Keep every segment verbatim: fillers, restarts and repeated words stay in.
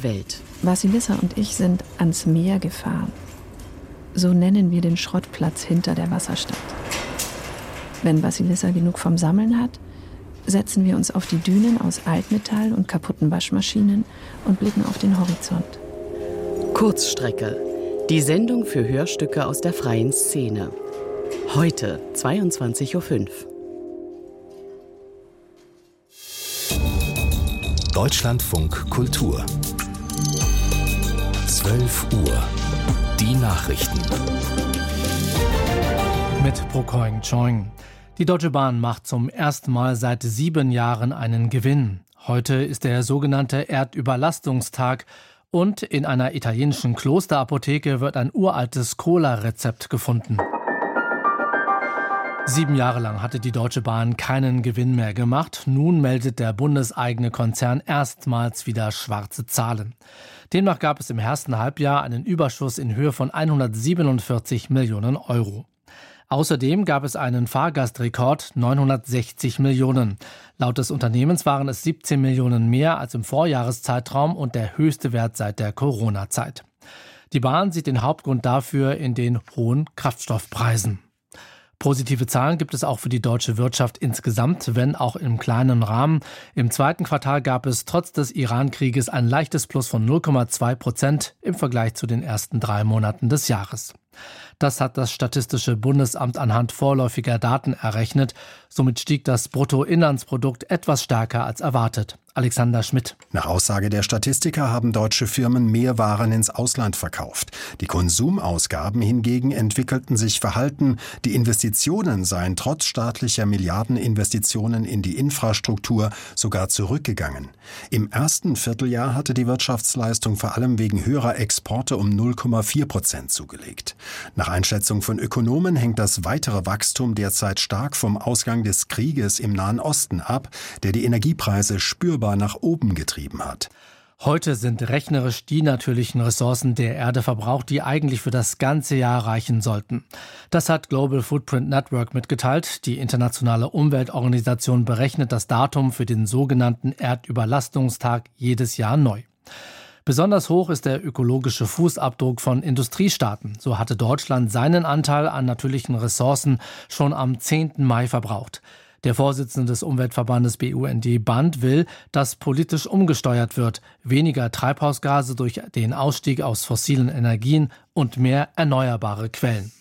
Welt. Vasilissa und ich sind ans Meer gefahren. So nennen wir den Schrottplatz hinter der Wasserstadt. Wenn Vasilissa genug vom Sammeln hat, setzen wir uns auf die Dünen aus Altmetall und kaputten Waschmaschinen und blicken auf den Horizont. Kurzstrecke. Die Sendung für Hörstücke aus der freien Szene. Heute zweiundzwanzig Uhr fünf. Deutschlandfunk Kultur. zwölf Uhr. Die Nachrichten. Mit Prokoing Choing. Die Deutsche Bahn macht zum ersten Mal seit sieben Jahren einen Gewinn. Heute ist der sogenannte Erdüberlastungstag und in einer italienischen Klosterapotheke wird ein uraltes Cola-Rezept gefunden. Sieben Jahre lang hatte die Deutsche Bahn keinen Gewinn mehr gemacht. Nun meldet der bundeseigene Konzern erstmals wieder schwarze Zahlen. Demnach gab es im ersten Halbjahr einen Überschuss in Höhe von hundertsiebenundvierzig Millionen Euro. Außerdem gab es einen Fahrgastrekord, neunhundertsechzig Millionen. Laut des Unternehmens waren es siebzehn Millionen mehr als im Vorjahreszeitraum und der höchste Wert seit der Corona-Zeit. Die Bahn sieht den Hauptgrund dafür in den hohen Kraftstoffpreisen. Positive Zahlen gibt es auch für die deutsche Wirtschaft insgesamt, wenn auch im kleinen Rahmen. Im zweiten Quartal gab es trotz des Iran-Krieges ein leichtes Plus von null Komma zwei Prozent im Vergleich zu den ersten drei Monaten des Jahres. Das hat das Statistische Bundesamt anhand vorläufiger Daten errechnet. Somit stieg das Bruttoinlandsprodukt etwas stärker als erwartet. Alexander Schmidt. Nach Aussage der Statistiker haben deutsche Firmen mehr Waren ins Ausland verkauft. Die Konsumausgaben hingegen entwickelten sich verhalten. Die Investitionen seien trotz staatlicher Milliardeninvestitionen in die Infrastruktur sogar zurückgegangen. Im ersten Vierteljahr hatte die Wirtschaftsleistung vor allem wegen höherer Exporte um null Komma vier Prozent zugelegt. Nach Einschätzung von Ökonomen hängt das weitere Wachstum derzeit stark vom Ausgang des Krieges im Nahen Osten ab, der die Energiepreise spürbar nach oben getrieben hat. Heute sind rechnerisch die natürlichen Ressourcen der Erde verbraucht, die eigentlich für das ganze Jahr reichen sollten. Das hat Global Footprint Network mitgeteilt. Die internationale Umweltorganisation berechnet das Datum für den sogenannten Erdüberlastungstag jedes Jahr neu. Besonders hoch ist der ökologische Fußabdruck von Industriestaaten. So hatte Deutschland seinen Anteil an natürlichen Ressourcen schon am zehnten Mai verbraucht. Der Vorsitzende des Umweltverbandes B U N D Band will, dass politisch umgesteuert wird, weniger Treibhausgase durch den Ausstieg aus fossilen Energien und mehr erneuerbare Quellen.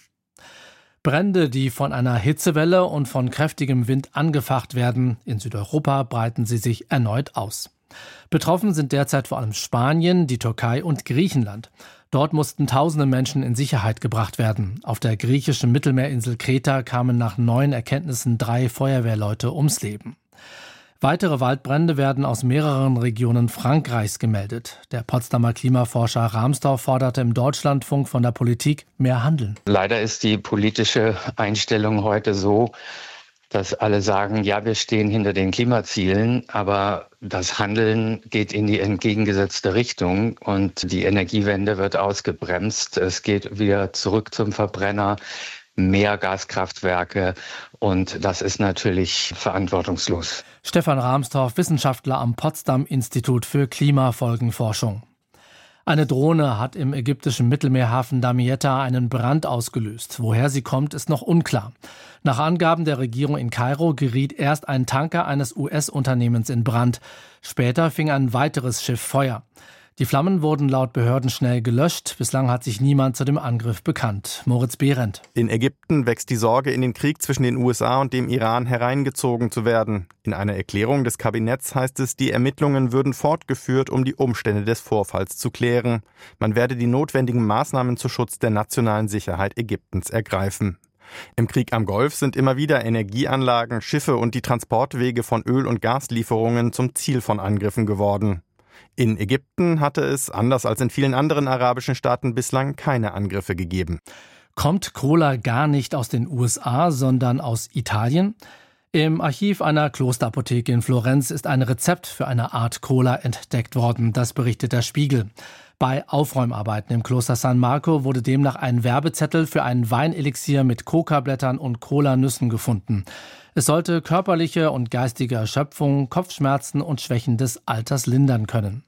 Brände, die von einer Hitzewelle und von kräftigem Wind angefacht werden, in Südeuropa breiten sie sich erneut aus. Betroffen sind derzeit vor allem Spanien, die Türkei und Griechenland. Dort mussten tausende Menschen in Sicherheit gebracht werden. Auf der griechischen Mittelmeerinsel Kreta kamen nach neuen Erkenntnissen drei Feuerwehrleute ums Leben. Weitere Waldbrände werden aus mehreren Regionen Frankreichs gemeldet. Der Potsdamer Klimaforscher Rahmstorff forderte im Deutschlandfunk von der Politik mehr Handeln. Leider ist die politische Einstellung heute so, dass alle sagen, ja, wir stehen hinter den Klimazielen, aber das Handeln geht in die entgegengesetzte Richtung und die Energiewende wird ausgebremst. Es geht wieder zurück zum Verbrenner, mehr Gaskraftwerke und das ist natürlich verantwortungslos. Stefan Rahmstorff, Wissenschaftler am Potsdam-Institut für Klimafolgenforschung. Eine Drohne hat im ägyptischen Mittelmeerhafen Damietta einen Brand ausgelöst. Woher sie kommt, ist noch unklar. Nach Angaben der Regierung in Kairo geriet erst ein Tanker eines U S-Unternehmens in Brand. Später fing ein weiteres Schiff Feuer. Die Flammen wurden laut Behörden schnell gelöscht. Bislang hat sich niemand zu dem Angriff bekannt. Moritz Behrendt. In Ägypten wächst die Sorge, in den Krieg zwischen den U S A und dem Iran hereingezogen zu werden. In einer Erklärung des Kabinetts heißt es, die Ermittlungen würden fortgeführt, um die Umstände des Vorfalls zu klären. Man werde die notwendigen Maßnahmen zum Schutz der nationalen Sicherheit Ägyptens ergreifen. Im Krieg am Golf sind immer wieder Energieanlagen, Schiffe und die Transportwege von Öl- und Gaslieferungen zum Ziel von Angriffen geworden. In Ägypten hatte es, anders als in vielen anderen arabischen Staaten, bislang keine Angriffe gegeben. Kommt Cola gar nicht aus den U S A, sondern aus Italien? Im Archiv einer Klosterapotheke in Florenz ist ein Rezept für eine Art Cola entdeckt worden. Das berichtet der Spiegel. Bei Aufräumarbeiten im Kloster San Marco wurde demnach ein Werbezettel für einen Weinelixier mit Kokablättern und Cola-Nüssen gefunden. Es sollte körperliche und geistige Erschöpfung, Kopfschmerzen und Schwächen des Alters lindern können.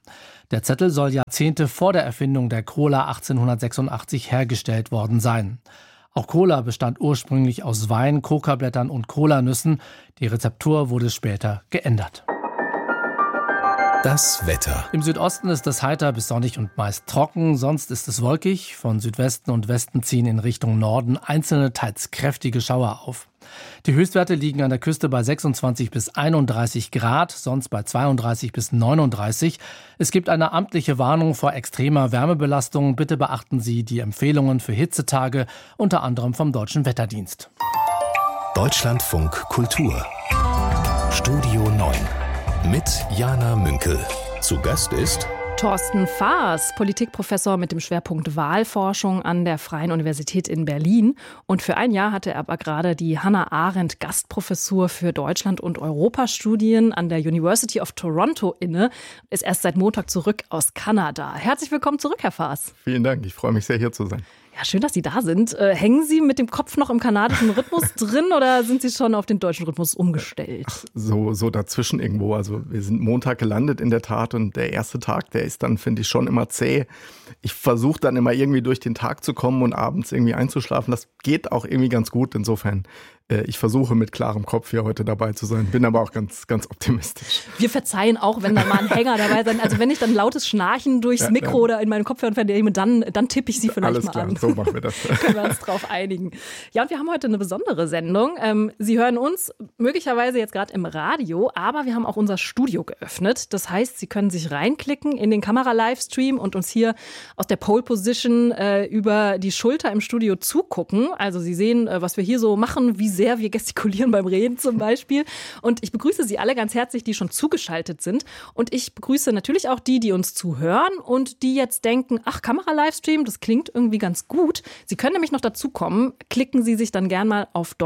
Der Zettel soll Jahrzehnte vor der Erfindung der Cola achtzehnhundertsechsundachtzig hergestellt worden sein. Auch Cola bestand ursprünglich aus Wein, Kokablättern und Kolanüssen. Die Rezeptur wurde später geändert. Das Wetter. Im Südosten ist es heiter bis sonnig und meist trocken, sonst ist es wolkig. Von Südwesten und Westen ziehen in Richtung Norden einzelne, teils kräftige Schauer auf. Die Höchstwerte liegen an der Küste bei sechsundzwanzig bis einunddreißig Grad, sonst bei zweiunddreißig bis neununddreißig. Es gibt eine amtliche Warnung vor extremer Wärmebelastung. Bitte beachten Sie die Empfehlungen für Hitzetage, unter anderem vom Deutschen Wetterdienst. Deutschlandfunk Kultur. Studio neun. Mit Jana Münkel. Zu Gast ist Thorsten Faas, Politikprofessor mit dem Schwerpunkt Wahlforschung an der Freien Universität in Berlin. Und für ein Jahr hatte er aber gerade die Hannah Arendt Gastprofessur für Deutschland- und Europastudien an der University of Toronto inne. Ist erst seit Montag zurück aus Kanada. Herzlich willkommen zurück, Herr Faas. Vielen Dank, ich freue mich sehr, hier zu sein. Ja, schön, dass Sie da sind. Äh, hängen Sie mit dem Kopf noch im kanadischen Rhythmus drin oder sind Sie schon auf den deutschen Rhythmus umgestellt? Ach, so, so dazwischen irgendwo. Also wir sind Montag gelandet in der Tat und der erste Tag, der ist dann, finde ich, schon immer zäh. Ich versuche dann immer irgendwie durch den Tag zu kommen und abends irgendwie einzuschlafen. Das geht auch irgendwie ganz gut. Insofern, äh, ich versuche mit klarem Kopf hier heute dabei zu sein, bin aber auch ganz, ganz optimistisch. Wir verzeihen auch, wenn da mal ein Hänger dabei sein. Also wenn ich dann lautes Schnarchen durchs ja, Mikro ja. oder in meinen Kopfhörer vernehme, dann, dann tippe ich Sie vielleicht Alles mal klar, an. So machen wir das. Können wir uns drauf einigen. Ja, und wir haben heute eine besondere Sendung. Ähm, Sie hören uns möglicherweise jetzt gerade im Radio, aber wir haben auch unser Studio geöffnet. Das heißt, Sie können sich reinklicken in den Kamera-Livestream und uns hier aus der Pole Position äh, über die Schulter im Studio zugucken. Also Sie sehen, äh, was wir hier so machen, wie sehr wir gestikulieren beim Reden zum Beispiel. Und ich begrüße Sie alle ganz herzlich, die schon zugeschaltet sind. Und ich begrüße natürlich auch die, die uns zuhören und die jetzt denken, ach, Kamera-Livestream, das klingt irgendwie ganz gut. Sie können nämlich noch dazu kommen, klicken Sie sich dann gern mal auf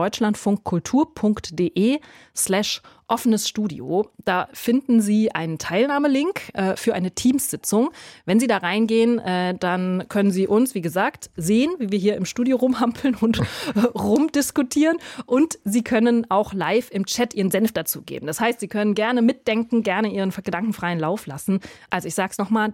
deutschlandfunkkultur.de slash offenes Studio. Da finden Sie einen Teilnahmelink äh, für eine Teams-Sitzung. Wenn Sie da reingehen, äh, dann können Sie uns, wie gesagt, sehen, wie wir hier im Studio rumhampeln und äh, rumdiskutieren. Und Sie können auch live im Chat Ihren Senf dazu geben. Das heißt, Sie können gerne mitdenken, gerne Ihren gedankenfreien Lauf lassen. Also ich sage es nochmal,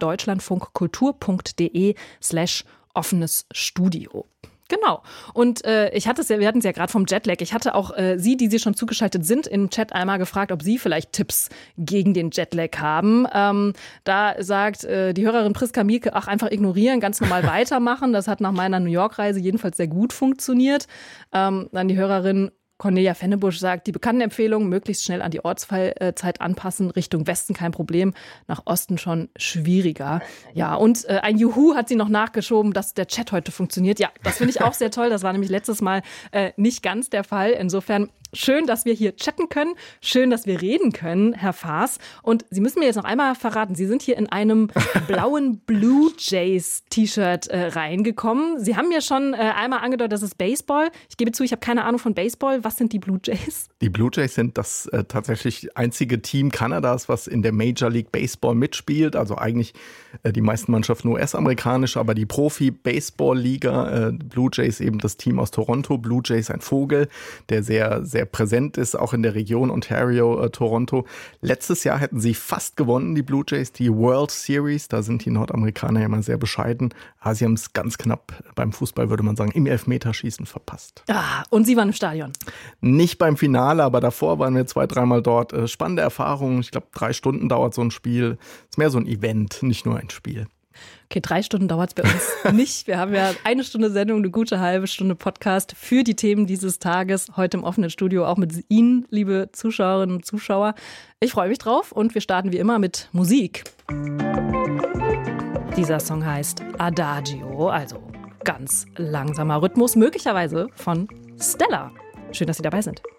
deutschlandfunkkultur.de slash offenes Studio. Genau. Und äh, ich hatte es ja, wir hatten es ja gerade vom Jetlag. Ich hatte auch äh, Sie, die Sie schon zugeschaltet sind, im Chat einmal gefragt, ob Sie vielleicht Tipps gegen den Jetlag haben. Ähm, da sagt äh, die Hörerin Priska Mielke, ach, einfach ignorieren, ganz normal weitermachen. Das hat nach meiner New York-Reise jedenfalls sehr gut funktioniert. Ähm, dann die Hörerin Cornelia Fennebusch sagt, die bekannten Empfehlungen möglichst schnell an die Ortszeit anpassen. Richtung Westen kein Problem, nach Osten schon schwieriger. Ja, und äh, ein Juhu hat sie noch nachgeschoben, dass der Chat heute funktioniert. Ja, das finde ich auch sehr toll. Das war nämlich letztes Mal äh, nicht ganz der Fall. Insofern schön, dass wir hier chatten können. Schön, dass wir reden können, Herr Faas. Und Sie müssen mir jetzt noch einmal verraten, Sie sind hier in einem blauen Blue Jays T-Shirt äh, reingekommen. Sie haben mir schon äh, einmal angedeutet, das ist Baseball. Ich gebe zu, ich habe keine Ahnung von Baseball. Was sind die Blue Jays? Die Blue Jays sind das äh, tatsächlich einzige Team Kanadas, was in der Major League Baseball mitspielt. Also eigentlich äh, die meisten Mannschaften U S-amerikanisch, aber die Profi-Baseball-Liga, äh, Blue Jays eben das Team aus Toronto. Blue Jays ein Vogel, der sehr, sehr präsent ist, auch in der Region Ontario, äh, Toronto. Letztes Jahr hätten sie fast gewonnen, die Blue Jays, die World Series. Da sind die Nordamerikaner ja immer sehr bescheiden. Aber sie haben es ganz knapp, beim Fußball würde man sagen, im Elfmeterschießen verpasst. Ah, und Sie waren im Stadion? Nicht beim Finale, aber davor waren wir zwei, dreimal dort. Äh, spannende Erfahrung. Ich glaube, drei Stunden dauert so ein Spiel. Ist mehr so ein Event, nicht nur ein Spiel. Okay, drei Stunden dauert es bei uns nicht. Wir haben ja eine Stunde Sendung, eine gute halbe Stunde Podcast für die Themen dieses Tages. Heute im offenen Studio auch mit Ihnen, liebe Zuschauerinnen und Zuschauer. Ich freue mich drauf und wir starten wie immer mit Musik. Dieser Song heißt Adagio, also ganz langsamer Rhythmus, möglicherweise von Stella. Schön, dass Sie dabei sind.